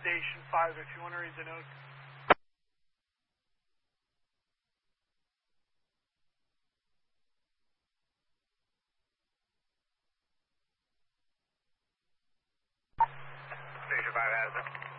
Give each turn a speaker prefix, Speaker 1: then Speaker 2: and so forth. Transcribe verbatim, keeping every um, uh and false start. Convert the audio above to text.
Speaker 1: Station five if you want to read the note.
Speaker 2: Station five has it.